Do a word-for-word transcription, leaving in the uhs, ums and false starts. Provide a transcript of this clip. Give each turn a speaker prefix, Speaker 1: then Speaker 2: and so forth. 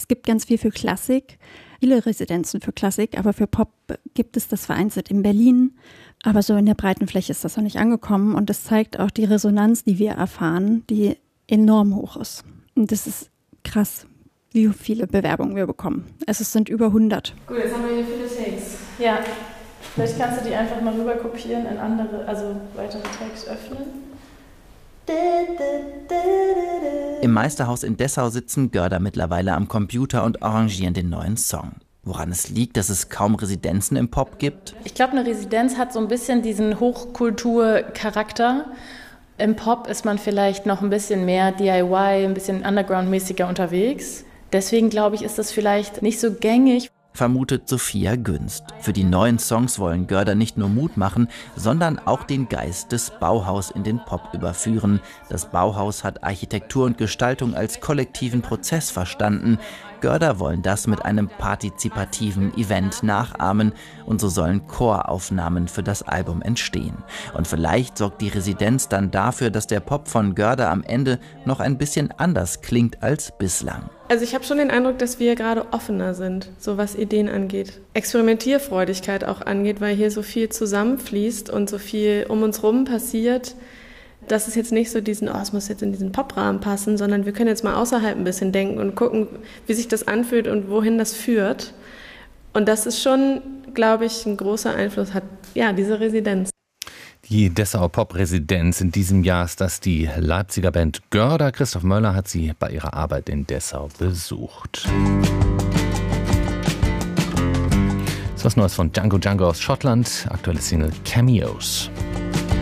Speaker 1: Es gibt ganz viel für Klassik, viele Residenzen für Klassik, aber für Pop gibt es das vereinzelt in Berlin. Aber so in der breiten Fläche ist das noch nicht angekommen und das zeigt auch die Resonanz, die wir erfahren, die enorm hoch ist. Und das ist krass, wie viele Bewerbungen wir bekommen. Also es sind über hundert.
Speaker 2: Gut, jetzt haben wir hier viele Takes.
Speaker 3: Ja, vielleicht kannst du die einfach mal rüber kopieren in andere, also weitere Takes öffnen.
Speaker 4: Im Meisterhaus in Dessau sitzen Görder mittlerweile am Computer und arrangieren den neuen Song. Woran es liegt, dass es kaum Residenzen im Pop gibt?
Speaker 3: Ich glaube, eine Residenz hat so ein bisschen diesen Hochkulturcharakter. Im Pop ist man vielleicht noch ein bisschen mehr D I Y, ein bisschen underground-mäßiger unterwegs. Deswegen glaube ich, ist das vielleicht nicht so gängig.
Speaker 4: Vermutet Sophia Günst. Für die neuen Songs wollen Görder nicht nur Mut machen, sondern auch den Geist des Bauhaus in den Pop überführen. Das Bauhaus hat Architektur und Gestaltung als kollektiven Prozess verstanden. Görder wollen das mit einem partizipativen Event nachahmen und so sollen Choraufnahmen für das Album entstehen. Und vielleicht sorgt die Residenz dann dafür, dass der Pop von Görder am Ende noch ein bisschen anders klingt als bislang.
Speaker 2: Also ich habe schon den Eindruck, dass wir gerade offener sind, so was Ideen angeht. Experimentierfreudigkeit auch angeht, weil hier so viel zusammenfließt und so viel um uns rum passiert. Das ist jetzt nicht so diesen, oh, es muss jetzt in diesen Poprahmen passen, sondern wir können jetzt mal außerhalb ein bisschen denken und gucken, wie sich das anfühlt und wohin das führt. Und das ist schon, glaube ich, ein großer Einfluss hat, ja, diese Residenz.
Speaker 5: Die Dessauer Pop-Residenz in diesem Jahr ist das die Leipziger Band Görder. Christoph Möller hat sie bei ihrer Arbeit in Dessau besucht. Das ist was Neues von Django Django aus Schottland, aktuelle Single Cameos.